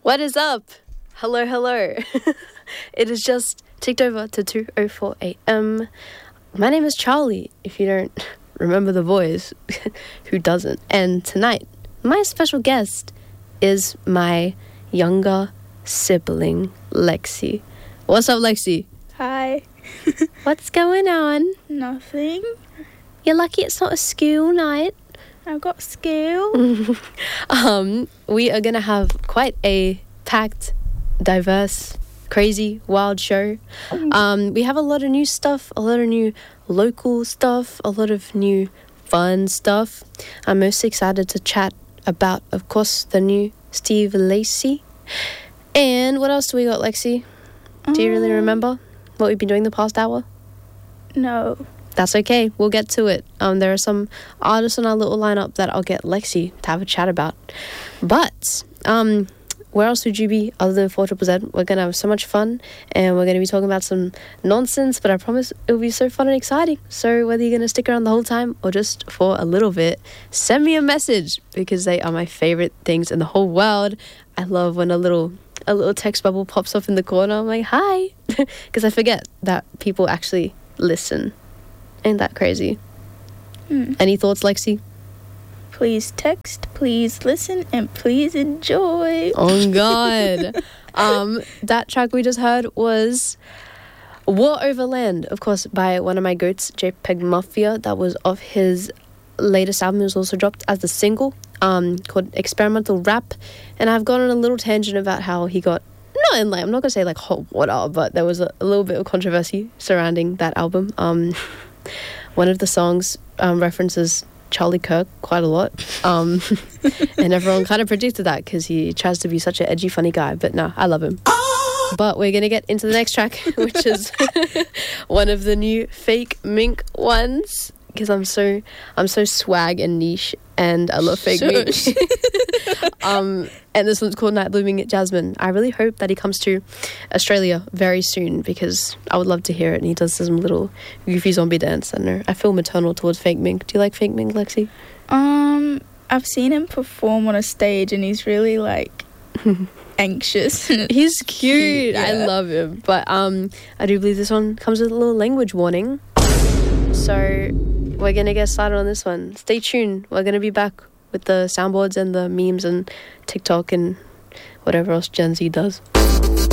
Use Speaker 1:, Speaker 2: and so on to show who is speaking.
Speaker 1: What is up? Hello, hello. It is just ticked over to 2:04 a.m. My name is Charlie, if you don't remember the voice. Who doesn't? And tonight, my special guest is my younger sibling, Lexi. What's up, Lexi?
Speaker 2: Hi.
Speaker 1: What's going on?
Speaker 2: Nothing.
Speaker 1: You're lucky it's not a school night.
Speaker 2: I've got school.
Speaker 1: We are going to have quite a packed, diverse, crazy, wild show. We have a lot of new stuff, a lot of new local stuff, a lot of new fun stuff. I'm most excited to chat about, of course, the new Steve Lacy. And what else do we got, Lexi? Do you really remember what we've been doing the past hour?
Speaker 2: No.
Speaker 1: That's okay. We'll get to it. There are some artists on our little lineup that I'll get Lexi to have a chat about. But where else would you be other than 4ZZZ? We're going to have so much fun, and we're going to be talking about some nonsense, but I promise it'll be so fun and exciting. So whether you're going to stick around the whole time or just for a little bit, send me a message, because they are my favorite things in the whole world. I love when a little text bubble pops up in the corner. I'm like, hi, because I forget that people actually listen. Ain't that crazy? Any thoughts, Lexi?
Speaker 2: Please text, please listen, and please enjoy.
Speaker 1: Oh, God. That track we just heard was War Over Land, of course, by one of my goats, JPEG Mafia. That was off his latest album. It was also dropped as a single called Experimental Rap. And I've gone on a little tangent about how he got, I'm not going to say like hot water, but there was a little bit of controversy surrounding that album. One of the songs references Charlie Kirk quite a lot, and everyone kind of predicted that because he tries to be such an edgy, funny guy. But no, I love him. But we're gonna get into the next track, which is one of the new Fake Mink ones, because I'm so swag and niche, and I love Fake Mink. And this one's called Night Blooming Jasmine. I really hope that he comes to Australia very soon, because I would love to hear it. And he does some little goofy zombie dance. I don't know. I feel maternal towards Fake Mink. Do you like Fake Mink, Lexi?
Speaker 2: I've seen him perform on a stage, and he's really like anxious.
Speaker 1: He's cute.
Speaker 2: Yeah.
Speaker 1: I love him. But I do believe this one comes with a little language warning. So we're gonna get started on this one. Stay tuned. We're gonna be back with the soundboards and the memes and TikTok and whatever else Gen Z does.